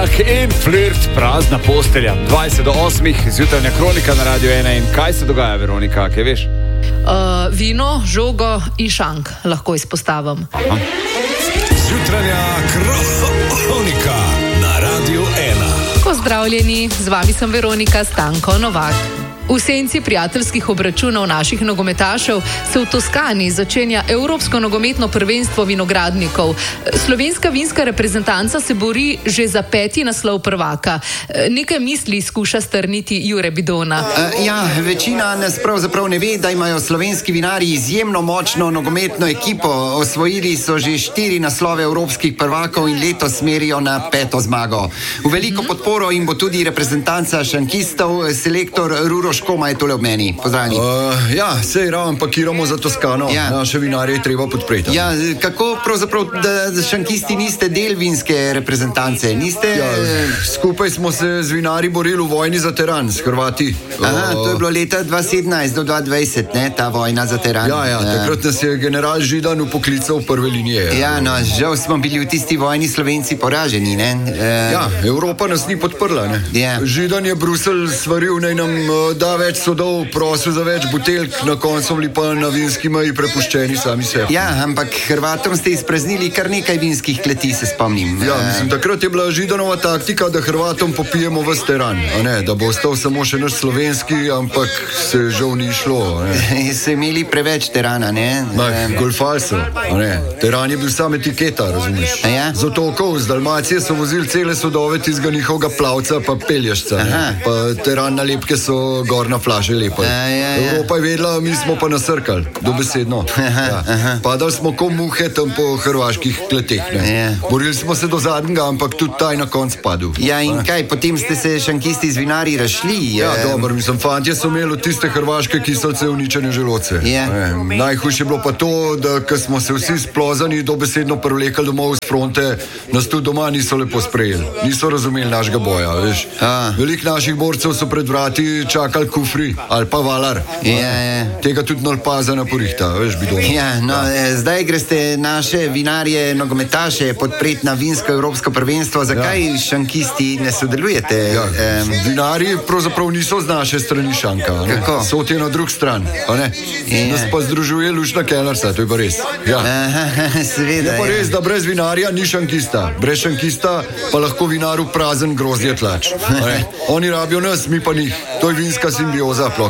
Štah in flirt, prazna postelja. 20 do 8, zjutranja kronika na Radio 1. In kaj se dogaja, Veronika, kaj veš? Vino, žogo in šank lahko izpostavim. Zjutranja kronika na Radio 1. Pozdravljeni, z vami sem Veronika Stanko Novak. V senci prijateljskih obračunov naših nogometašev se v Toskani začenja Evropsko nogometno prvenstvo vinogradnikov. Slovenska vinska reprezentanca se bori že za 5. naslov prvaka. Nekaj misli skuša strniti Jure Bidona. Večina nas pravzaprav ne ve, da imajo slovenski vinarji izjemno močno nogometno ekipo. Osvojili so že 4 naslove evropskih prvakov in letos merijo na 5. zmago. V veliko podporo jim bo tudi reprezentanca šankistov, selektor Ruro Škoma je tole ob meni. Pozdravljeni. Sej ravno pakiramo za Toskano. Naše vinarje je treba podpreti. Kako pravzaprav, da šankisti niste del vinske reprezentance? Skupaj smo se z vinarji borili v vojni za teran s Hrvati. To je bilo leta 2017 do 2020, ne, ta vojna za teran. Takrat nas je general Židan upoklical v prve linije. Žal smo bili v tisti vojni Slovenci poraženi, ne? Evropa nas ni podprla, ne? Židan je Bruselj svaril, naj nam da več sodov, prosil za več buteljk, na koncu bili pa na vinski meji prepuščeni sami sebi. Ampak Hrvatom ste izpraznili kar nekaj vinskih kleti, se spomnim. Takrat je bila Židanova taktika, da Hrvatom popijemo ves teran, da bo ostal samo še naš slovenski, ampak se žal ni šlo. So imeli preveč terana, ne? Golfali so, teran je bil sam etiketa, razumeš? Z otokov, z Dalmacije so vozili cele sodove tistega njihovega plavca pa pelješca, pa teran nalepke so gorna flaše lepa. Evropa je vedela, mi smo pa nasrkali, dobesedno. Padali smo ko muhe tam po hrvaških kleteh. Borili smo se do zadnjega, ampak tudi taj na konc padel. In kaj, potem ste se šankisti z vinarji rašli? Dobro, fantje so imeli od tiste hrvaške kiselce uničene želodce. Najhujše je bilo pa to, da ko smo se vsi splozani dobesedno privlekali domov z fronte, nas tudi doma niso lepo sprejeli. Niso razumeli našega boja, veš. Veliko naših borcev so pred vrati čakali kufri ali pa valar. Tega tudi nalpaza na porihta, veš, Bidon. Zdaj greste naše vinarje, nogometaše podpreti na vinsko evropsko prvenstvo. Zakaj šankisti ne sodelujete? Vinarji pravzaprav niso z naše strani šanka. Kako? So ti na drug stran. Nas pa združuje lušna kelarca, to je pa res. Seveda. Je pa res, da brez vinarja ni šankista. Brez šankista pa lahko vinaru prazen grozdje tlač. Oni rabijo nas, mi pa njih. To je vinska simbioza, ploh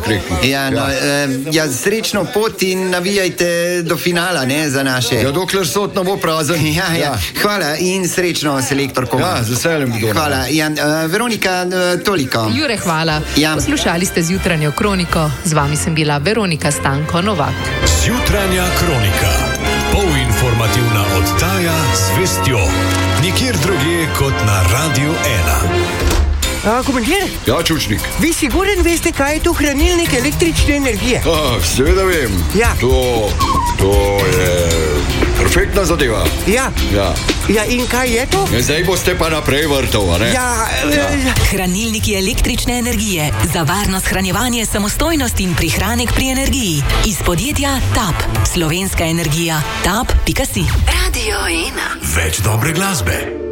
rekel. Srečno pot in navijajte do finala, ne, za naše. Dokler sod ne bo prazen. Hvala in srečno, selektor Koma. Z veseljem. Hvala. Veronika, toliko. Jure, hvala. Poslušali ste zjutranjo kroniko. Z vami sem bila Veronika Stanko Novak. Zjutranja kronika. Polinformativna oddaja z vestjo. Nikjer drugje kot na Radio 1. Komandir? Čučnik. Vi siguren veste, kaj je to hranilnik električne energije? Seveda vem. To je perfektna zadeva. In kaj je to? Zdaj boste pa naprej vrtov, a ne? Hranilniki električne energije. Za varno shranjevanje, samostojnost in prihranek pri energiji. Iz podjetja TAP. Slovenska energija. TAP.si. Radio 1. Več dobre glasbe.